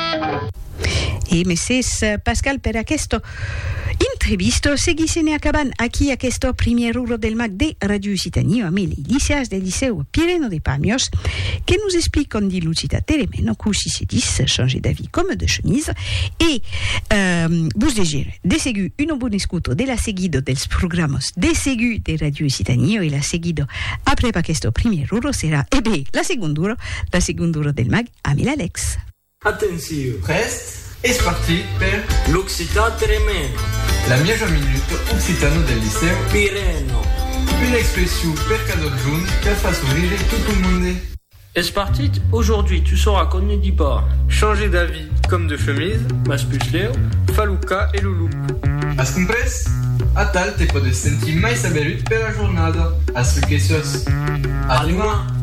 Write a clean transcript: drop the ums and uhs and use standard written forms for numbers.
E Mrs. Pascal per questo intervisto seguisene acabant aquí a questo premier uro del MAC de Radio Occitanie amb les lycéas del Liceu Pireno de Pamios que nous expliquent di lucida telemeno si se dis changer d'avis comme de chemise et vos désirez de seguir une bonne écoute de la seguido dels programas de seguir de Radio Occitanie et la seguido après pa questo premier uro sera la seconda uro del MAC amb l'Alex. Attenzione, Prest? És parti per l'Occità Tremeno, la miglior minuto occitano del liceo Pireno. Une expression per cadeau jaune qui fait sourire tout le monde. Est parti, aujourd'hui tu sauras qu'on ne dit pas Changer d'avis comme de chemise, Maspusleo, Faluca et Loulou. As compres? A tal te podes sentir mais saberut per la jornada. As riquezas. Adima.